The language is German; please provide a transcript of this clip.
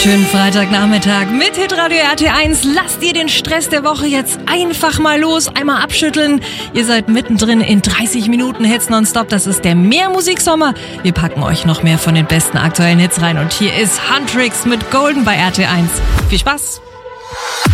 Schönen Freitagnachmittag mit Hitradio RT1. Lasst ihr den Stress der Woche jetzt einfach mal los, einmal abschütteln. Ihr seid mittendrin in 30 Minuten Hits nonstop. Das ist der Mehrmusiksommer. Wir packen euch noch mehr von den besten aktuellen Hits rein. Und hier ist Huntrix mit Golden bei RT1. Viel Spaß!